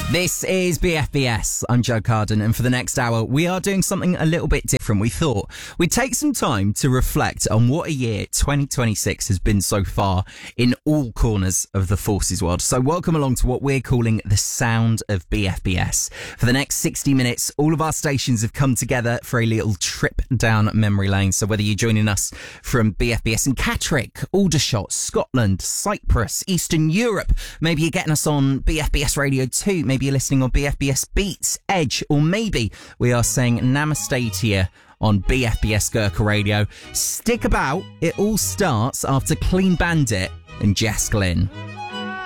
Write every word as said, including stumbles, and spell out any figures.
This is B F B S. I'm Joe Carden, and for the next hour, we are doing something a little bit different. We thought we'd take some time to reflect on what a year twenty twenty-six has been so far in all corners of the Forces world. So welcome along to what we're calling the sound of B F B S. For the next sixty minutes, all of our stations have come together for a little trip down memory lane. So whether you're joining us from B F B S in Catterick, Aldershot, Scotland, Cyprus, Eastern Europe, maybe you're getting us on B F B S Radio two, maybe you're listening on B F B S Beats, Edge, or maybe we are saying namaste to you on B F B S Gurkha Radio. Stick about, it all starts after Clean Bandit and Jess Glynn.